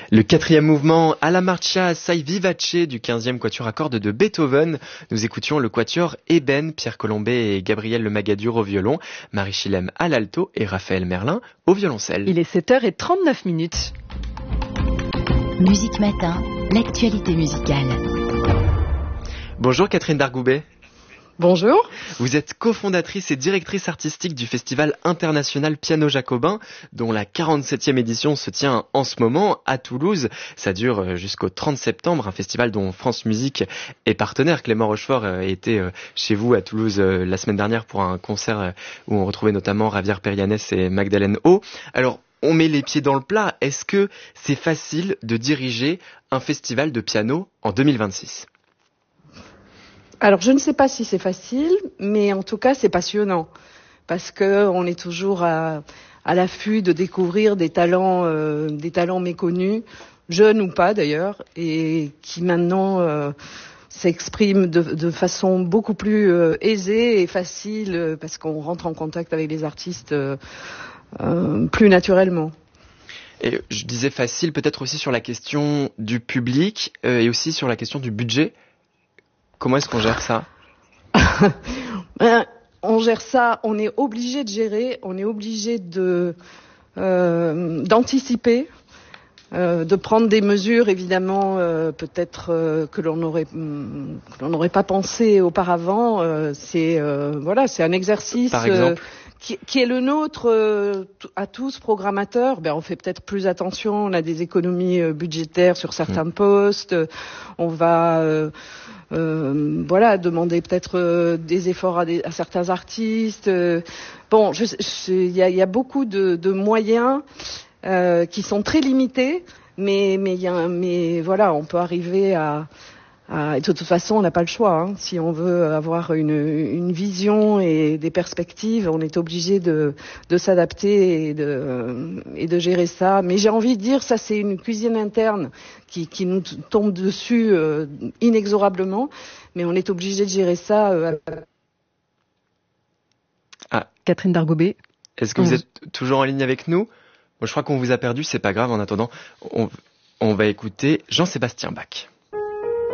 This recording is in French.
Le quatrième mouvement Alla marcia assai vivace du 15e quatuor à cordes de Beethoven. Nous écoutions le quatuor Eben, Pierre Colombet et Gabriel Le Magadur au violon, Marie Chilem à l'alto et Raphaël Merlin au violoncelle. Il est 7h39. Musique Matin, l'actualité musicale. Bonjour Catherine Dargoubet. Bonjour. Vous êtes cofondatrice et directrice artistique du Festival international Piano Jacobin, dont la 47e édition se tient en ce moment à Toulouse. Ça dure jusqu'au 30 septembre, un festival dont France Musique est partenaire. Clément Rochefort était chez vous à Toulouse la semaine dernière pour un concert où on retrouvait notamment Javier Perianes et Magdalene O. Alors, on met les pieds dans le plat. Est-ce que c'est facile de diriger un festival de piano en 2026 ? Alors, je ne sais pas si c'est facile, mais en tout cas, c'est passionnant. Parce que on est toujours à l'affût de découvrir des talents méconnus, jeunes ou pas d'ailleurs, et qui maintenant s'expriment de façon beaucoup plus aisée et facile, parce qu'on rentre en contact avec les artistes plus naturellement. Et je disais facile, peut-être aussi sur la question du public et aussi sur la question du budget. Comment est-ce qu'on gère ça ? On gère ça, on est obligé de gérer, on est obligé d'anticiper, de prendre des mesures évidemment peut-être que l'on n'aurait pas pensé auparavant. C'est un exercice. Par exemple qui est le nôtre à tous programmateurs. On fait peut-être plus attention, on a des économies budgétaires sur certains postes, on va demander peut-être des efforts à certains artistes. Il y a beaucoup de moyens qui sont très limités, mais on peut arriver et de toute façon, on n'a pas le choix. Si on veut avoir une vision et des perspectives, on est obligé de s'adapter et de gérer ça. Mais j'ai envie de dire, ça c'est une cuisine interne qui nous tombe dessus inexorablement. Mais on est obligé de gérer ça. Catherine Dargoubet. Est-ce que vous êtes toujours en ligne avec nous ? Bon, je crois qu'on vous a perdu, c'est pas grave. En attendant, on va écouter Jean-Sébastien Bach.